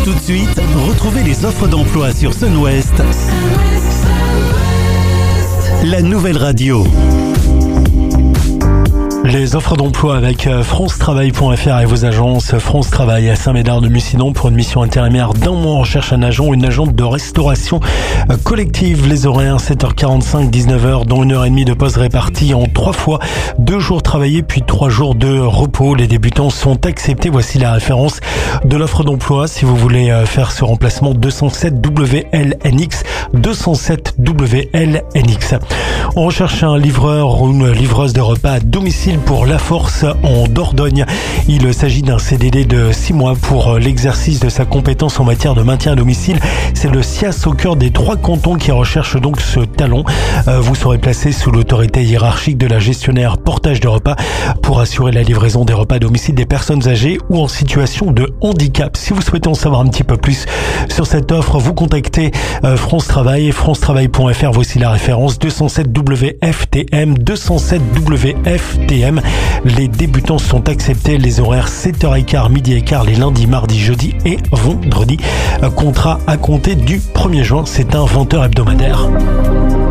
Tout de suite, retrouvez les offres d'emploi sur Sunwest, la nouvelle radio. Les offres d'emploi avec francetravail.fr et vos agences. France Travail à Saint-Médard-de-Mucident pour une mission intérimaire d'un mois. On recherche un agent ou une agente de restauration collective. Les horaires 7h45, 19h, dont 1h30 de pause répartie en 3 fois. 2 jours travaillés puis 3 jours de repos. Les débutants sont acceptés. Voici la référence de l'offre d'emploi. Si vous voulez faire ce remplacement, 207 WLNX. 207 WLNX. On recherche un livreur ou une livreuse de repas à domicile pour La Force en Dordogne. Il s'agit d'un CDD de 6 mois pour l'exercice de sa compétence en matière de maintien à domicile. C'est le SIAS au cœur des 3 cantons qui recherche donc ce talent. Vous serez placé sous l'autorité hiérarchique de la gestionnaire portage de repas pour assurer la livraison des repas à domicile des personnes âgées ou en situation de handicap. Si vous souhaitez en savoir un petit peu plus sur cette offre, vous contactez France Travail, francetravail.fr. Voici la référence 207 WFTM, 207 WFTM. Les débutants sont acceptés. Les horaires 7h15, midi et quart les lundis, mardis, jeudis et vendredis. Contrat à compter du 1er juin. C'est un 20h hebdomadaire.